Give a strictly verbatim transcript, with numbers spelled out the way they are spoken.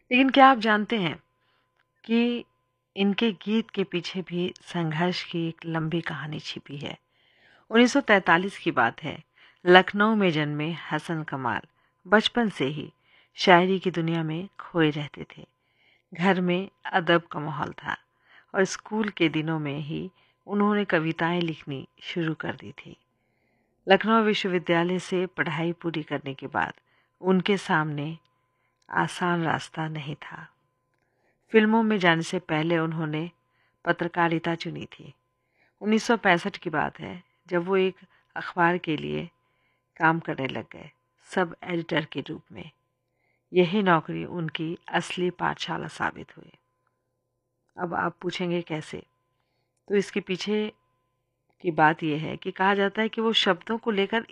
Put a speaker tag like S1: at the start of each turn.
S1: लेकिन क्या आप जानते हैं कि इनके गीत के पीछे भी संघर्ष की एक लंबी कहानी छिपी है। उन्नीस सौ तैंतालीस की बात है। लखनऊ में जन्मे हसन कमाल बचपन से ही शायरी की दुनिया में खोए रहते थे। घर में अदब का माहौल था और स्कूल के दिनों में ही उन्होंने कविताएं लिखनी शुरू कर दी थी। लखनऊ विश्वविद्यालय से पढ़ाई पूरी करने के बाद उनके सामने आसान रास्ता नहीं था। फिल्मों में जाने से पहले उन्होंने पत्रकारिता चुनी थी। उन्नीस सौ पैंसठ की बात है जब वो एक अखबार के लिए काम करने लग गए, सब एडिटर के रूप में। यही नौकरी उनकी असली पाठशाला साबित हुई। अब आप पूछेंगे कैसे? तो इसके पीछे की बात यह है कि कहा जाता है कि वो शब्दों को लेकर